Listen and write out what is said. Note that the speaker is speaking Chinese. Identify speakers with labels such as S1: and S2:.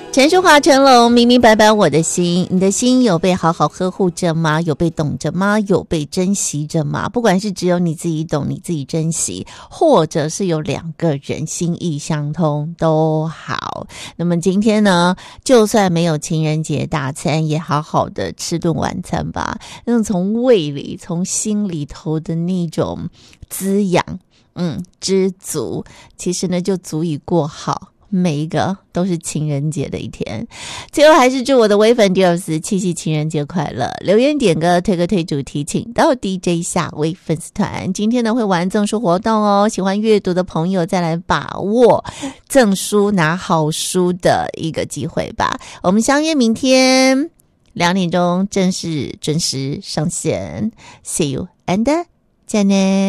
S1: 陈淑华成龙，明明白白我的心，你的心有被好好呵护着吗？有被懂着吗？有被珍惜着吗？不管是只有你自己懂，你自己珍惜，或者是有两个人心意相通都好。那么今天呢，就算没有情人节大餐，也好好的吃顿晚餐吧。那种从胃里、从心里头的那种滋养，知足，其实呢就足以过好每一个都是情人节的一天。最后还是祝我的微粉迪尔斯七夕情人节快乐，留言点歌推歌推主题请到 DJ 夏薇粉丝团。今天呢会玩赠书活动哦，喜欢阅读的朋友再来把握赠书拿好书的一个机会吧。我们相约明天2点钟正式准时上线， See you and 再见。